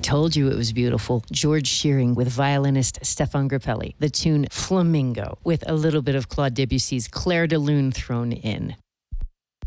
told you it was beautiful. George Shearing with violinist Stefan Grappelli. The tune Flamingo with a little bit of Claude Debussy's Clair de Lune thrown in.